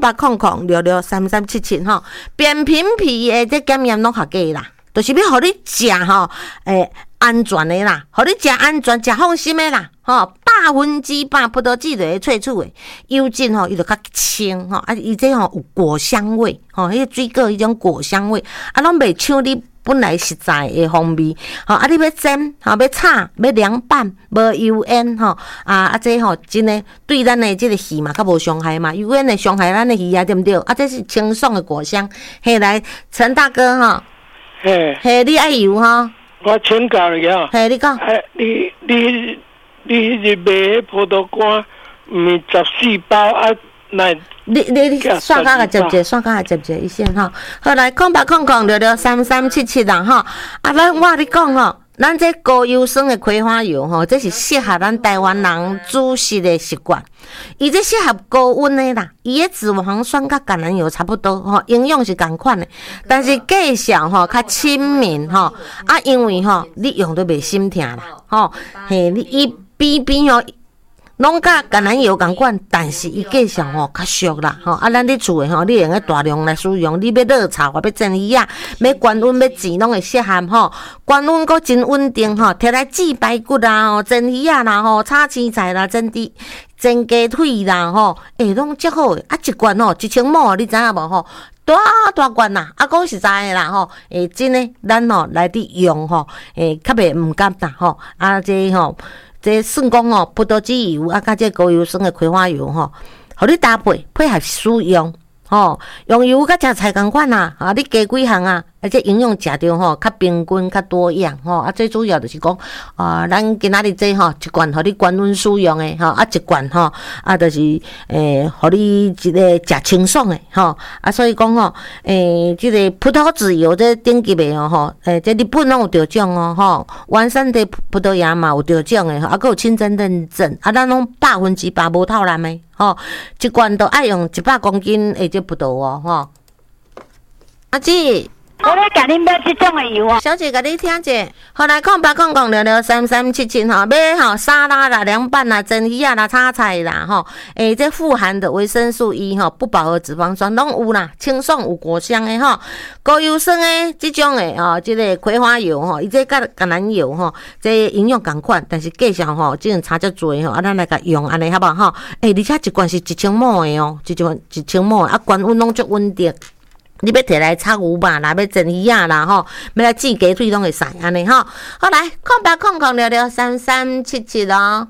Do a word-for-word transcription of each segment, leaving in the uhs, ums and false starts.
八空空六六三三七七吼，扁平皮的这检验拢合格啦，就是要互你食吼，诶、欸、安全的啦，互你食安全、食放心的啦，吼，百分之百葡萄籽就会萃取的，油浸吼伊就较清吼，啊伊这吼有果香味，吼，迄个水果迄种果香味，啊拢袂像你本来实在的风味，吼，啊你要煎，吼要炒，要凉拌，无油烟吼，啊啊这吼真诶对咱的即个鱼嘛较无伤害嘛，油烟会伤害咱的鱼啊，对毋对？啊这是清爽的果香，嘿来陈大哥吼， 嘿， 嘿你爱油吼， 我请教你啊， 嘿你讲， 哎你你你是卖迄葡萄干，毋是十四包啊？来。 你你你算甲个接接，算甲个接接一线吼。好来，空八空空六六三三七七啦吼。啊，咱我你讲吼，咱这高油酸的葵花油吼，这是适合咱台湾人煮食的习惯。伊这适合高温的啦，伊的脂肪酸甲橄榄油差不多吼，营养是共款的，但是价钱吼较亲民吼。啊，因为吼你用都袂心疼啦吼，嘿，你伊比比吼。拢甲橄榄油共款，但是伊价上吼较俗啦吼。啊，咱咧厝诶吼，你用个大量来使用，你要热炒，或要蒸鱼啊，要高温要煎，拢会适合吼。高温阁真稳定吼，摕来煮排骨啦吼，蒸鱼啊啦吼，炒青菜啦，蒸猪蒸鸡腿啦吼，诶，拢足好诶。啊，一罐吼一千亩，你知影无吼？大大罐啦，啊，讲实在诶啦吼，诶，真诶，咱吼来滴用吼，诶，较袂毋甘啦吼，啊，这吼。这算讲哦，葡萄籽油啊，甲这高油酸的葵花油吼，互你搭配配合使用吼，用油甲食菜共款啦，啊，你加几项啊，而且营养食着吼，较平均、较多样吼，啊，最主要就是讲啊，咱今仔日这吼一罐，互你高温使用的吼，啊，一罐吼，啊，就是诶，互你一个食清爽的吼，啊，所以讲吼，诶，这个葡萄籽油这顶级的哦吼，诶，这日本拢有得奖哦吼，完善的葡萄牙嘛有得奖的，啊，佮有清真认证，啊，咱拢百分之百无透蓝的吼，一罐都爱用一百公斤的这葡萄哦吼，阿姊。 我咧甲恁买即种的油啊， 小姐，甲你听者，后来空八空空六六三三七七吼，买吼沙拉啦、凉拌啦、蒸鱼啊啦、炒菜啦吼，诶，这富含的维生素 E 吼、不饱和脂肪酸拢有啦，清爽有果香的吼，高油酸的即种的哦，即、这个葵花油吼，伊这甲橄榄油吼，这营养共款，但是价钱吼，即种差足多吼，啊，咱来甲用安尼好无吼？诶，而且一罐是一千亩的哦，一罐一千亩，啊，高温拢足稳定。你要摕来炒牛肉啦，要蒸鱼啊啦吼，要来煮鸡腿拢会使安尼吼。好来，空八空空六六三三七七哦。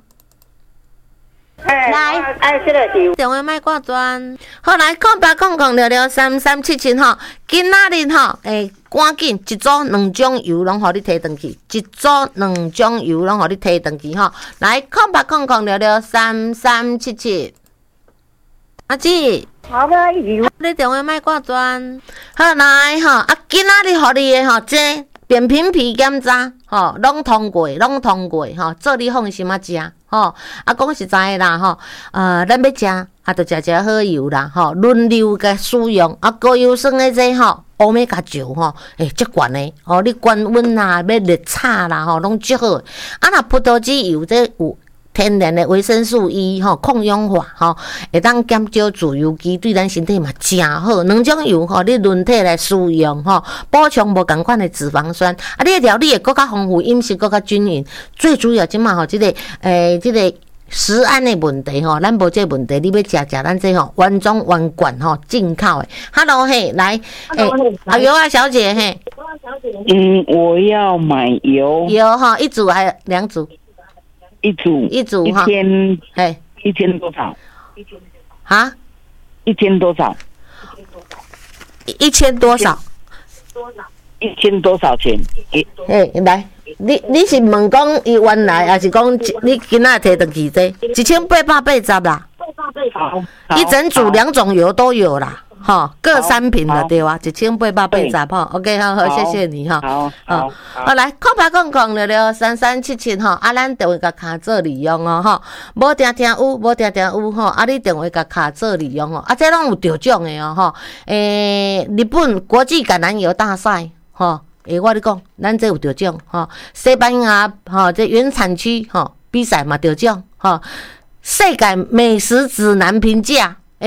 来，哎，这个油， 电话莫挂断。好来，空八空空六六三三七七吼，今仔日吼，诶，赶紧一组两种油拢互你摕转去，一组两种油拢互你摕转去吼。来，空八空空六六三三七七。阿姊。 好个油， 你电话莫挂断。好来吼，啊，今仔日互你的吼，这扁平皮检查吼，拢通过，拢通过吼，做你放心啊食吼。啊，讲实在的啦吼，呃，咱要食啊，着食食好油啦吼，轮流甲使用。啊，高油酸的这吼，欧米伽九吼，诶，足悬的吼，你高温啦，要热炒啦吼，拢足好。啊，若葡萄籽油这有。天然的维生素 E 吼，抗氧化吼，会当减少自由基，对咱身体嘛真好。两种油吼，你轮替来使用吼，补充无共款的脂肪酸，啊，你的料理会更加丰富，饮食更加均匀。最主要即嘛吼，即、这个诶，即、这个食安的问题吼，咱无这问题，你要食食咱这吼，原装原罐吼，进口的。Hello 嘿，来，诶，啊油啊小姐嘿， 嗯，我要买油， 油哈，一组还有两组。 一组一组哈， 一千， 哎， 一千多少？ 啊？ 一千多少？ 一千多少？ 一千多少钱？ 哎，来，你你是问讲伊原来，还是讲你今仔摕转去这？一千八百八十啦。 好， 一整组两种油都有啦。吼，各三瓶的对吧？一千八百八十吼 ，OK， 好好，谢谢你哈。 好，好， 好来，空八空空六六三三七七吼，啊，咱电话甲卡做利用哦吼，无定定有，无定定有吼，啊，你电话甲卡做利用哦，啊，这拢有得奖的哦吼，诶，日本国际橄榄油大赛吼，诶，我咧讲，咱这有得奖吼，西班牙吼，这原产区吼比赛嘛得奖吼，世界美食指南评价。诶，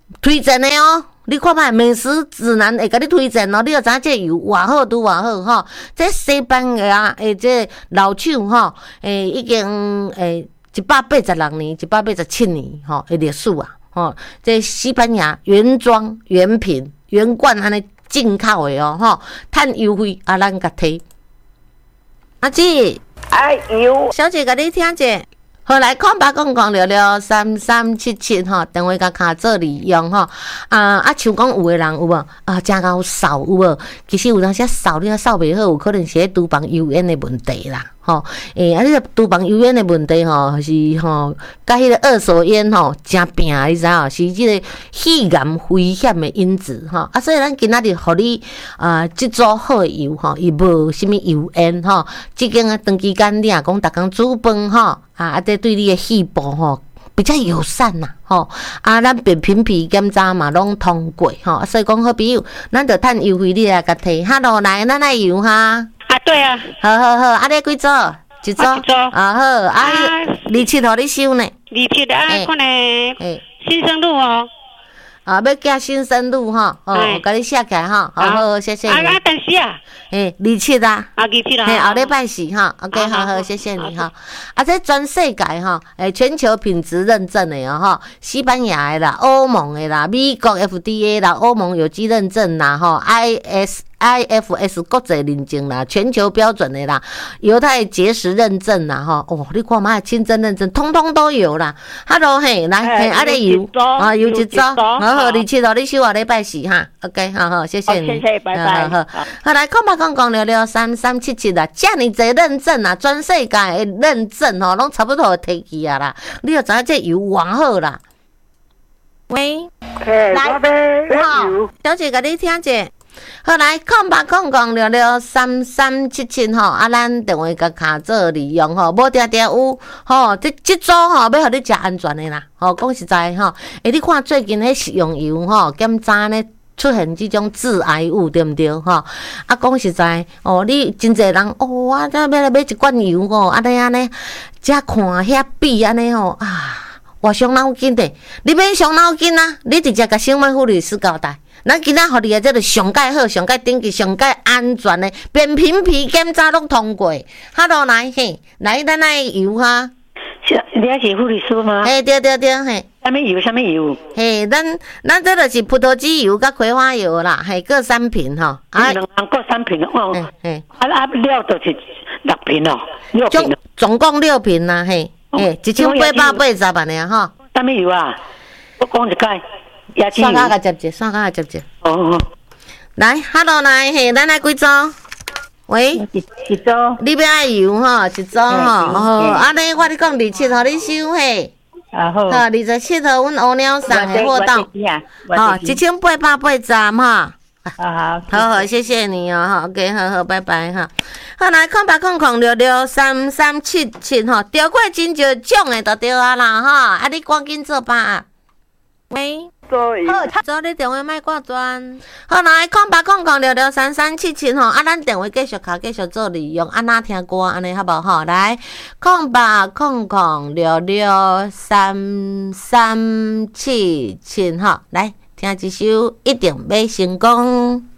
推荐的哦。你看卖美食指南会甲你推荐哦，你就知影这油偌好拄偌好吼。这西班牙诶，这老手吼，诶已经诶一百八十六年、一百八十七年吼诶历史啊，吼。这西班牙原装、原品、原罐安尼进口的哦，吼，趁优惠啊，咱甲摕。阿姊， 哎油， 小姐甲你听者。好来，空白空空聊聊三三七七吼，电话甲卡做利用吼。啊啊，像讲有诶人有无啊，真够扫有无？其实有当时扫你啊扫袂好，有可能是迄厨房油烟诶问题啦。吼，诶、欸，啊，你个厨房油烟诶问题吼，是吼，甲迄个二手烟吼真拼，你知影？是即个易燃危险诶因子吼。啊，所以咱今仔日互你啊，制作好诶油吼，伊无啥物油烟吼。即间啊，长期间你若讲逐工煮饭吼，啊啊，这对你诶细部吼比较友善呐吼。啊，咱变品皮检查嘛拢通过吼，所以讲好朋友，咱着趁优惠你来甲摕。哈喽，来，咱来油哈。 啊对啊， 好好好，啊你几组？一组？ 一组啊好，啊二七互你收呢？ 二七啊，看嘞， 诶， 新生路哦， 啊要寄新生路吼，哦，我甲你写起来吼，好好，谢谢你。 啊啊，但是啊， 诶，二七啊， 啊二七啦， 嘿，后礼拜四哈 ，OK， 好好，谢谢你哈。啊，这全世界哈，诶，全球品质认证的哦哈，西班牙的啦，欧盟的啦，美国 F D A 啦，欧盟有机认证啦，哈 ，I S I F S 国际认证啦，全球标准的啦，犹太节食认证啦，哈，哦，你看嘛，清真认证，通通都有啦。Hello， 嘿，来，嘿，啊，你油啊，油一组，好好，二七号你收下礼拜四哈 ，OK， 好好，谢谢你， 谢谢，拜拜。 好好，好来，看吧，讲讲聊聊三三七七啦，遮尔侪认证啊，全世界的认证吼，拢差不多摕去啊啦，你就知影这油偌好啦。喂， 来， 好，小姐甲你听者。好来，空吧空讲聊聊三三七七吼，啊，咱电话甲卡做利用吼，无定定有吼，这这组吼要互你食安全的啦，吼，讲实在吼，诶，你看最近迄食用油吼，检查呢出现这种致癌物，对毋对吼？啊，讲实在哦，你真侪人哦，我这要来买一罐油吼，安尼安尼，遮看遐比安尼吼啊，我伤脑筋的，你免伤脑筋啊，你直接甲省委护律师交代。咱今仔互你的这个上盖好、上盖顶级、上盖安全的变频皮检查拢通过。哈喽，来嘿，来咱来油哈。 是，你也是护理师吗？ 嘿，对对对，嘿。 什么油？什么油？ 嘿，咱咱这就是葡萄籽油甲葵花油啦，嘿，各三瓶吼。 啊，两人各三瓶哦。 嘿嘿。 啊啊，料就是六瓶哦，六瓶。 总总共六瓶啦，嘿，嘿，一千八百八十万尔吼。 什么油啊？我讲一解。 刷卡甲接者，刷卡甲接者。 哦， 来，哈喽，来，嘿，咱来几组？喂， 一一组， 你要爱油吼，一组吼，哦，安尼我你讲二七号你收嘿， 啊好， 好，二十七号阮乌鸟送的货到，好，一千八百八十哈。 好好， 好好，谢谢你哦，好 ，OK， 好好，拜拜哈。好来，空白空空六六三三七七吼，钓过真少种的就对啊啦哈，啊你赶紧做吧。喂。好，做你电话莫挂断。好，来空八空空六六三三七七吼，啊，咱电话继续卡，继续做利用，安那听歌安尼好无吼？来空八空空六六三三七七吼，来听一首，一定要成功。